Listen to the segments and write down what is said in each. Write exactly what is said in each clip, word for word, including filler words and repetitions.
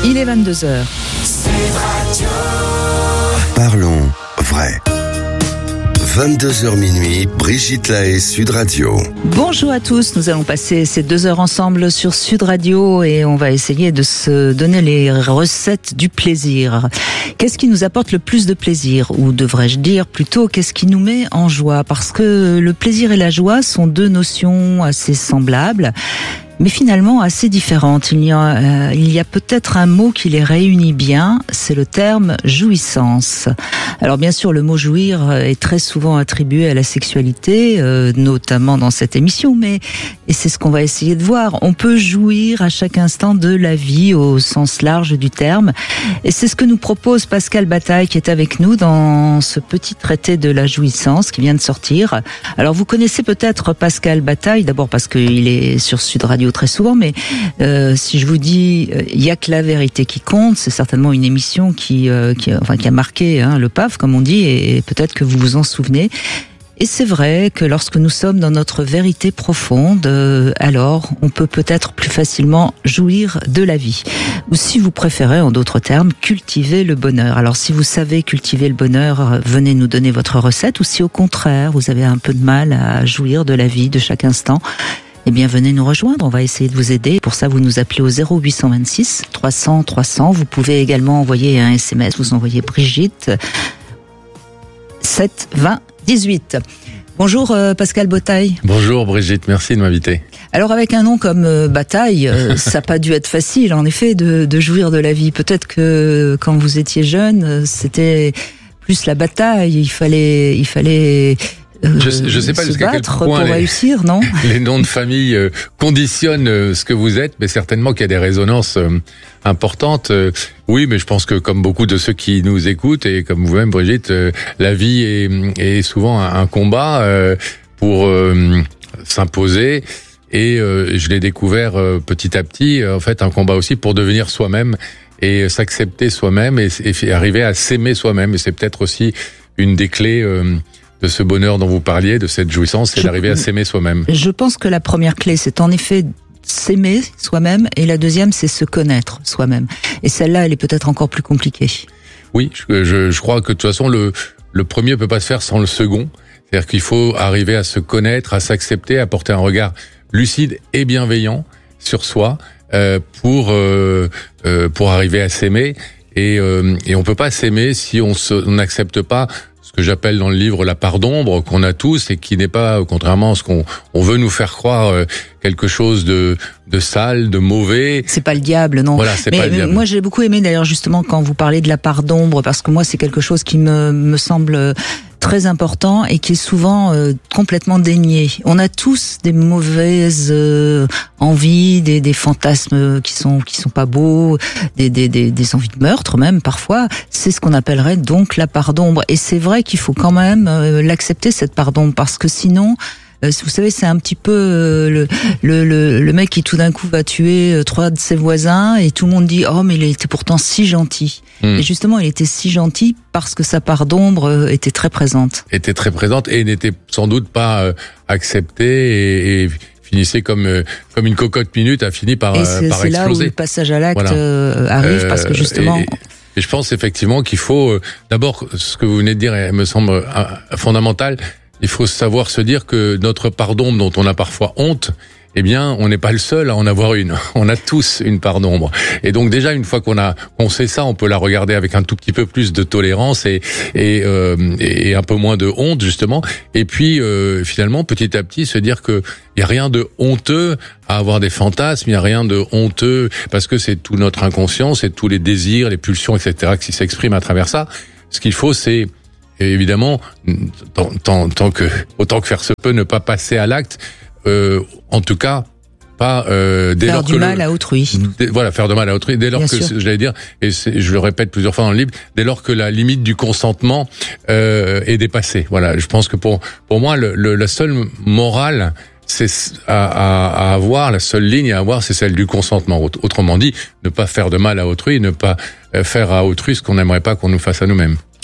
Il est vingt-deux heures. Parlons vrai. vingt-deux heures minuit, Brigitte Lahaie, Sud Radio. Bonjour à tous, nous allons passer ces deux heures ensemble sur Sud Radio et on va essayer de se donner les recettes du plaisir. Qu'est-ce qui nous apporte le plus de plaisir? Ou devrais-je dire plutôt, qu'est-ce qui nous met en joie? Parce que le plaisir et la joie sont deux notions assez semblables, mais finalement assez différentes. Il y a, euh, il y a peut-être un mot qui les réunit bien, c'est le terme jouissance. Alors bien sûr, le mot jouir est très souvent attribué à la sexualité, euh, notamment dans cette émission, mais et c'est ce qu'on va essayer de voir. On peut jouir à chaque instant de la vie au sens large du terme, et c'est ce que nous propose Pascal Bataille, qui est avec nous dans ce petit traité de la jouissance qui vient de sortir. Alors vous connaissez peut-être Pascal Bataille, d'abord parce qu'il est sur Sud Radio très souvent, mais euh, si je vous dis il euh, y a que la vérité qui compte, c'est certainement une émission qui, euh, qui, enfin, qui a marqué hein, le P A F, comme on dit, et peut-être que vous vous en souvenez. Et c'est vrai que lorsque nous sommes dans notre vérité profonde, euh, alors on peut peut-être plus facilement jouir de la vie. Ou si vous préférez, en d'autres termes, cultiver le bonheur. Alors si vous savez cultiver le bonheur, venez nous donner votre recette. Ou si au contraire, vous avez un peu de mal à jouir de la vie, de chaque instant, eh bien, venez nous rejoindre, on va essayer de vous aider. Pour ça, vous nous appelez au zéro huit cent vingt-six trois cents trois cents. Vous pouvez également envoyer un S M S, vous envoyez Brigitte sept vingt dix-huit. Bonjour euh, Pascal Bataille. Bonjour Brigitte, merci de m'inviter. Alors avec un nom comme euh, Bataille, euh, ça n'a pas dû être facile en effet de, de jouir de la vie. Peut-être que quand vous étiez jeune, c'était plus la bataille, il fallait... Il fallait Euh, je, je sais pas jusqu'à quel point pour les, réussir, non les noms de famille euh, conditionnent euh, ce que vous êtes, mais certainement qu'il y a des résonances euh, importantes. Euh, oui, mais je pense que comme beaucoup de ceux qui nous écoutent, et comme vous-même Brigitte, euh, la vie est, est souvent un, un combat euh, pour euh, s'imposer. Et euh, je l'ai découvert euh, petit à petit, euh, en fait, un combat aussi pour devenir soi-même et s'accepter soi-même et, et arriver à s'aimer soi-même. Et c'est peut-être aussi une des clés euh, de ce bonheur dont vous parliez, de cette jouissance, c'est je, d'arriver à s'aimer soi-même. Je pense que la première clé, c'est en effet s'aimer soi-même, et la deuxième, c'est se connaître soi-même. Et celle-là, elle est peut-être encore plus compliquée. Oui, je, je, je crois que de toute façon, le, le premier peut pas se faire sans le second. C'est-à-dire qu'il faut arriver à se connaître, à s'accepter, à porter un regard lucide et bienveillant sur soi euh, pour euh, euh, pour arriver à s'aimer. Et, euh, et on peut pas s'aimer si on n'accepte pas ce que j'appelle dans le livre la part d'ombre qu'on a tous et qui n'est pas, contrairement à ce qu'on on veut nous faire croire, euh, quelque chose de de sale, de mauvais. C'est pas le diable, non. Voilà, c'est mais, pas le diable. Moi, j'ai beaucoup aimé d'ailleurs justement quand vous parlez de la part d'ombre, parce que moi, c'est quelque chose qui me me semble très important et qui est souvent euh, complètement dénié. On a tous des mauvaises euh, envies, des, des fantasmes qui sont qui sont pas beaux, des, des, des, des envies de meurtre même parfois. C'est ce qu'on appellerait donc la part d'ombre. Et c'est vrai qu'il faut quand même euh, l'accepter, cette part d'ombre, parce que sinon... Vous savez, c'est un petit peu euh, le, le, le, le mec qui tout d'un coup va tuer euh, trois de ses voisins et tout le monde dit « Oh, mais il était pourtant si gentil mmh. ». Et justement, il était si gentil parce que sa part d'ombre euh, était très présente. Était très présente et n'était sans doute pas euh, acceptée et, et finissait comme euh, comme une cocotte minute, a fini par, et c'est, par c'est exploser. là où le passage à l'acte voilà. euh, arrive euh, parce que justement... Et, et je pense effectivement qu'il faut... Euh, d'abord, ce que vous venez de dire me semble euh, fondamental. Il faut savoir se dire que notre part d'ombre dont on a parfois honte, eh bien, on n'est pas le seul à en avoir une. On a tous une part d'ombre. Et donc déjà, une fois qu'on a, qu'on sait ça, on peut la regarder avec un tout petit peu plus de tolérance et et, euh, et un peu moins de honte justement. Et puis euh, finalement, petit à petit, se dire que il y a rien de honteux à avoir des fantasmes. Il y a rien de honteux parce que c'est tout notre inconscient, c'est tous les désirs, les pulsions, et cetera qui s'expriment à travers ça. Ce qu'il faut, c'est et évidemment, tant, tant, tant que, autant que faire se peut, ne pas passer à l'acte, euh, en tout cas, pas euh, dès faire lors du que mal le, à autrui. Dès, voilà, faire de mal à autrui. Dès lors Bien que, sûr. j'allais dire, et c'est, je le répète plusieurs fois dans le livre, dès lors que la limite du consentement euh, est dépassée. Voilà, je pense que pour pour moi, le, le, la seule morale, c'est à, à, à avoir, la seule ligne à avoir, c'est celle du consentement. Autrement dit, ne pas faire de mal à autrui, ne pas faire à autrui ce qu'on n'aimerait pas qu'on nous fasse à nous-mêmes.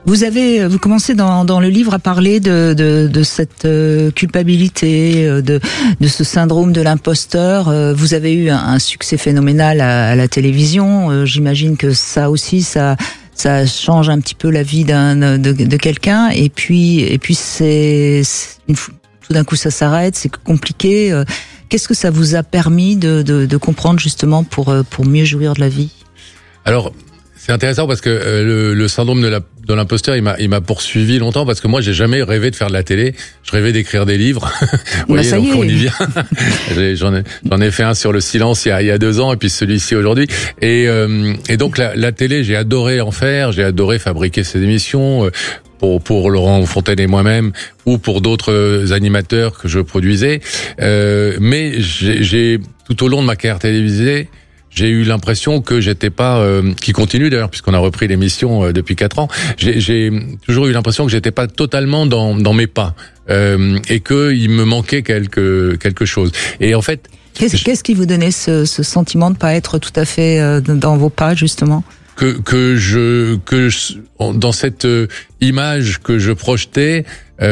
Vous avez, vous commencez dans, dans le livre à parler de, de, de cette euh, culpabilité, euh, de, de ce syndrome de l'imposteur. Euh, vous avez eu un, un succès phénoménal à, à la télévision. Euh, j'imagine que ça aussi, ça, ça change un petit peu la vie d'un, de, de quelqu'un. Et puis, et puis c'est, c'est une, tout d'un coup, ça s'arrête. C'est compliqué. Euh, qu'est-ce que ça vous a permis de, de, de comprendre justement pour, pour mieux jouir de la vie? Alors. C'est intéressant parce que euh, le, le syndrome de, la, de l'imposteur, il m'a, il m'a poursuivi longtemps parce que moi, j'ai jamais rêvé de faire de la télé. Je rêvais d'écrire des livres. Vous bah voyez, donc on y vient. j'en, ai, j'en ai fait un sur le silence il y a, il y a deux ans et puis celui-ci aujourd'hui. Et, euh, et donc la, la télé, j'ai adoré en faire. J'ai adoré fabriquer ces émissions. Euh, Pour, pour Laurent Fontaine et moi-même, ou pour d'autres animateurs que je produisais. Euh, mais j'ai, j'ai, tout au long de ma carrière télévisée, j'ai eu l'impression que j'étais pas, euh, qui continue d'ailleurs puisqu'on a repris l'émission euh, depuis quatre ans. J'ai, j'ai toujours eu l'impression que j'étais pas totalement dans, dans mes pas euh, et que il me manquait quelque quelque chose. Et en fait, qu'est-ce, je... qu'est-ce qui vous donnait ce, ce sentiment de pas être tout à fait euh, dans vos pas justement? Que que je que je, dans cette image que je projetais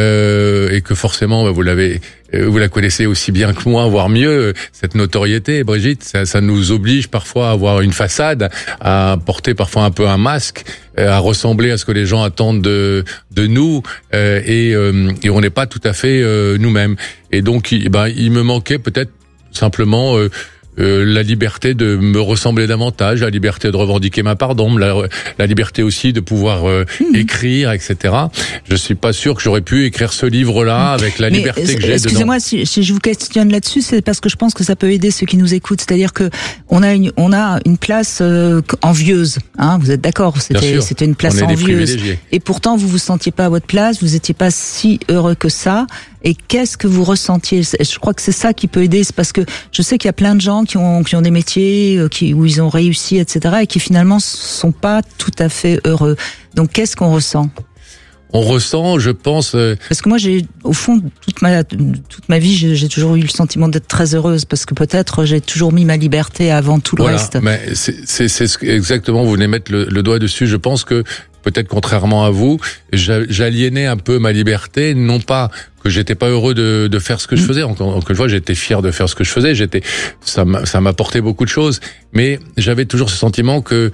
euh, et que forcément vous l'avez vous la connaissez aussi bien que moi, voire mieux, cette notoriété, Brigitte, ça, ça nous oblige parfois à avoir une façade, à porter parfois un peu un masque, à ressembler à ce que les gens attendent de de nous, euh, et, euh, et on n'est pas tout à fait euh, nous-mêmes. Et donc, il, ben, il me manquait peut-être simplement euh, Euh, la liberté de me ressembler davantage, la liberté de revendiquer ma part d'ombre, la, la liberté aussi de pouvoir euh, mmh. écrire, et cetera. Je suis pas sûr que j'aurais pu écrire ce livre-là avec la Mais liberté que j'ai. Excusez-moi si, si je vous questionne là-dessus, c'est parce que je pense que ça peut aider ceux qui nous écoutent. C'est-à-dire que on a une, on a une place euh, envieuse. Hein, vous êtes d'accord? C'était, c'était une place envieuse. Et pourtant, vous vous sentiez pas à votre place, vous étiez pas si heureux que ça. Et qu'est-ce que vous ressentiez? Je crois que c'est ça qui peut aider. C'est parce que je sais qu'il y a plein de gens qui ont qui ont des métiers qui où ils ont réussi, et cetera, et qui finalement sont pas tout à fait heureux. Donc qu'est-ce qu'on ressent? On ressent, je pense. Euh... Parce que moi, j'ai au fond toute ma toute ma vie, j'ai, j'ai toujours eu le sentiment d'être très heureuse parce que peut-être j'ai toujours mis ma liberté avant tout le voilà, reste. Mais c'est c'est, c'est exactement. Vous venez mettre le, le doigt dessus. Je pense que peut-être contrairement à vous, j'aliénais un peu ma liberté, non pas que j'étais pas heureux de, de faire ce que je faisais. Encore, encore une fois, j'étais fier de faire ce que je faisais. J'étais, ça, ça m'apportait beaucoup de choses, mais j'avais toujours ce sentiment que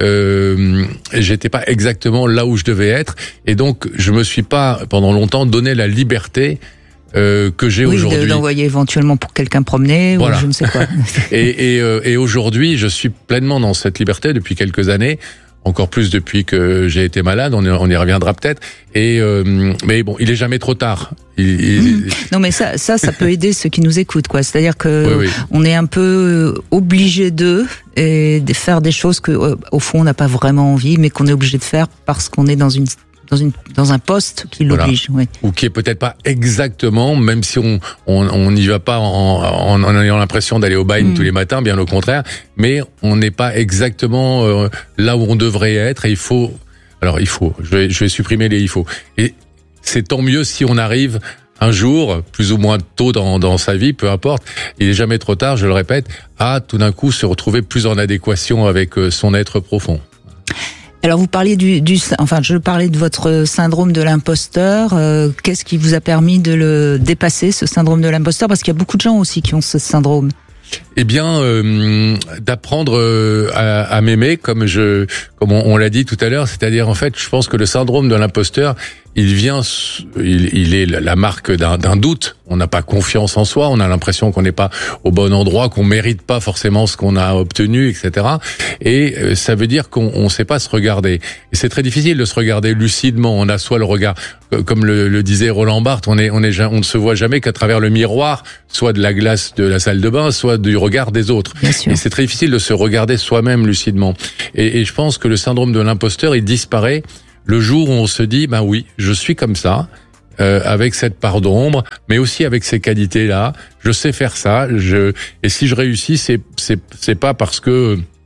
euh, j'étais pas exactement là où je devais être, et donc je me suis pas pendant longtemps donné la liberté euh, que j'ai oui, aujourd'hui. D'envoyer éventuellement pour quelqu'un promener voilà. ou je ne sais quoi. et et, euh, et aujourd'hui, je suis pleinement dans cette liberté depuis quelques années. Encore plus depuis que j'ai été malade, on y, on y reviendra peut-être. Et euh, mais bon, il est jamais trop tard. Il, il... Mmh. Non, mais ça, ça, ça peut aider ceux qui nous écoutent, quoi. C'est-à-dire que oui, oui. on est un peu obligé d'eux et de faire des choses que, au fond, on n'a pas vraiment envie, mais qu'on est obligé de faire parce qu'on est dans une dans une dans un poste qui l'oblige, voilà. oui. Ou qui est peut-être pas exactement, même si on on on n'y va pas en, en, en ayant l'impression d'aller au bain mmh. tous les matins, bien au contraire, mais on n'est pas exactement euh, là où on devrait être, et il faut alors il faut je vais je vais supprimer les il faut, et c'est tant mieux si on arrive un jour, plus ou moins tôt dans dans sa vie, peu importe, il est jamais trop tard, je le répète, à tout d'un coup se retrouver plus en adéquation avec son être profond. Alors vous parliez du, du, enfin je parlais de votre syndrome de l'imposteur. Euh, qu'est-ce qui vous a permis de le dépasser, ce syndrome de l'imposteur? Parce qu'il y a beaucoup de gens aussi qui ont ce syndrome. Eh bien, euh, d'apprendre euh, à, à m'aimer, comme je, comme on, on l'a dit tout à l'heure. C'est-à-dire, en fait, je pense que le syndrome de l'imposteur, il vient, il, il est la marque d'un, d'un doute. On n'a pas confiance en soi, on a l'impression qu'on n'est pas au bon endroit, qu'on mérite pas forcément ce qu'on a obtenu, et cetera. Et euh, ça veut dire qu'on ne sait pas se regarder. Et c'est très difficile de se regarder lucidement. On a soit le regard, comme le, le disait Roland Barthes, on est, on est, on ne se voit jamais qu'à travers le miroir, soit de la glace de la salle de bain, soit du regard des autres. Et c'est très difficile de se regarder soi-même lucidement. Et, et je pense que le syndrome de l'imposteur, il disparaît le jour où on se dit, ben oui, je suis comme ça, euh, avec cette part d'ombre, mais aussi avec ces qualités-là. Je sais faire ça. Je et si je réussis, c'est c'est c'est pas parce que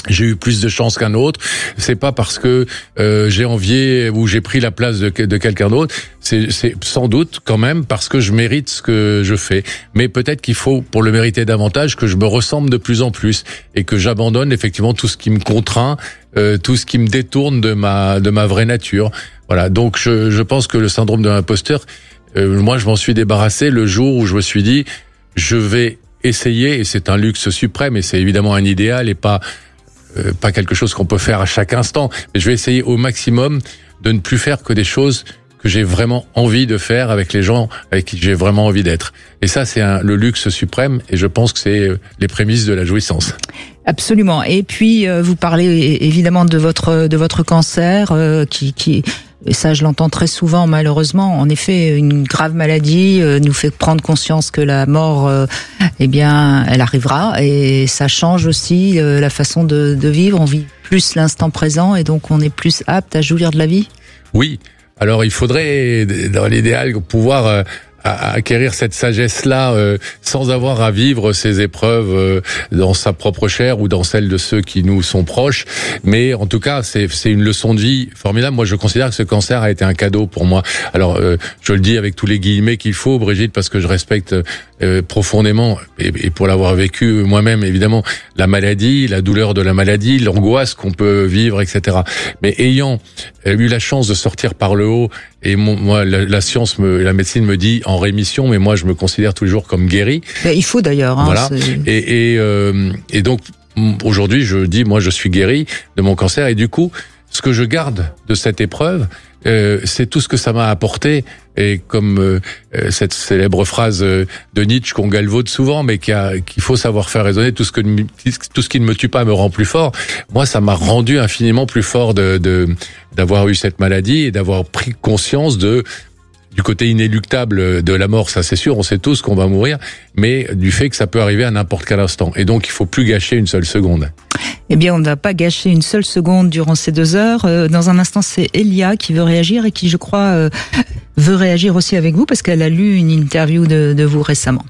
j'ai eu plus de chance qu'un autre. C'est pas parce que euh, j'ai envié ou j'ai pris la place de, de quelqu'un d'autre. C'est, c'est sans doute quand même parce que je mérite ce que je fais. Mais peut-être qu'il faut, pour le mériter davantage, que je me ressemble de plus en plus et que j'abandonne effectivement tout ce qui me contraint, euh, tout ce qui me détourne de ma de ma vraie nature. Voilà. Donc je, je pense que le syndrome de l'imposteur, euh, moi je m'en suis débarrassé le jour où je me suis dit je vais essayer, et c'est un luxe suprême et c'est évidemment un idéal et pas Euh, pas quelque chose qu'on peut faire à chaque instant, mais je vais essayer au maximum de ne plus faire que des choses que j'ai vraiment envie de faire avec les gens avec qui j'ai vraiment envie d'être. Et ça, c'est un, le luxe suprême, et je pense que c'est les prémices de la jouissance. Absolument. Et puis, euh, vous parlez évidemment de votre de votre cancer, euh, qui qui et ça, je l'entends très souvent, malheureusement. En effet, une grave maladie euh, nous fait prendre conscience que la mort, euh, eh bien, elle arrivera, et ça change aussi euh, la façon de, de vivre. On vit plus l'instant présent, et donc on est plus apte à jouir de la vie. Oui. Alors, il faudrait, dans l'idéal, pouvoir euh, à acquérir cette sagesse-là euh, sans avoir à vivre ces épreuves euh, dans sa propre chair ou dans celle de ceux qui nous sont proches. Mais en tout cas, c'est, c'est une leçon de vie formidable. Moi, je considère que ce cancer a été un cadeau pour moi. Alors, euh, je le dis avec tous les guillemets qu'il faut, Brigitte, parce que je respecte euh, profondément, et, et pour l'avoir vécu moi-même, évidemment, la maladie, la douleur de la maladie, l'angoisse qu'on peut vivre, et cetera. Mais ayant eu la chance de sortir par le haut, et mon, moi, la, la science, me, la médecine me dit en rémission, mais moi, je me considère toujours comme guéri. Mais il faut d'ailleurs. Hein, voilà. C'est... Et, et, euh, et donc, aujourd'hui, je dis, moi, je suis guéri de mon cancer. Et du coup, ce que je garde de cette épreuve, euh, c'est tout ce que ça m'a apporté. Et comme euh, cette célèbre phrase de Nietzsche qu'on galvaude souvent, mais qui a, qu'il faut savoir faire résonner, tout ce que tout ce qui ne me tue pas me rend plus fort. Moi, ça m'a rendu infiniment plus fort de, de d'avoir eu cette maladie et d'avoir pris conscience de du côté inéluctable de la mort. Ça, c'est sûr, on sait tous qu'on va mourir, mais du fait que ça peut arriver à n'importe quel instant. Et donc, il faut plus gâcher une seule seconde. Eh bien, on ne va pas gâcher une seule seconde durant ces deux heures. Dans un instant, c'est Elia qui veut réagir et qui, je crois, veut réagir aussi avec vous parce qu'elle a lu une interview de, de vous récemment.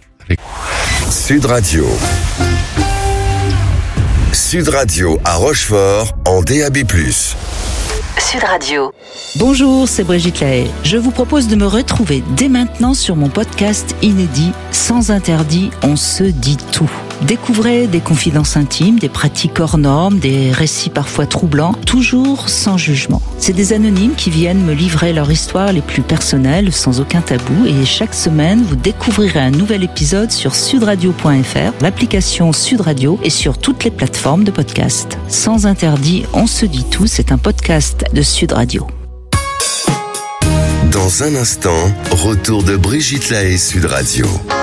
Sud Radio. Sud Radio à Rochefort en D A B plus. Sud Radio. Bonjour, c'est Brigitte Lahaye. Je vous propose de me retrouver dès maintenant sur mon podcast inédit Sans interdit, on se dit tout. Découvrez des confidences intimes, des pratiques hors normes, des récits parfois troublants, toujours sans jugement. C'est des anonymes qui viennent me livrer leur histoire les plus personnelles, sans aucun tabou, et chaque semaine, vous découvrirez un nouvel épisode sur sudradio point f r, l'application Sud Radio et sur toutes les plateformes de podcast. Sans interdit, on se dit tout, c'est un podcast de Sud Radio. Dans un instant, retour de Brigitte Lahaye Sud Radio.